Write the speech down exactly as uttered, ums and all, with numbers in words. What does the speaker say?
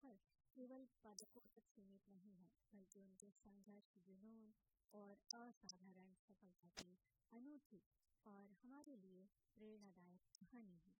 सफर केवल पदकों तक सीमित नहीं है, बल्कि उनके संघर्ष, जुनून और असाधारण सफलता की अनूठी और हमारे लिए प्रेरणादायक कहानी है।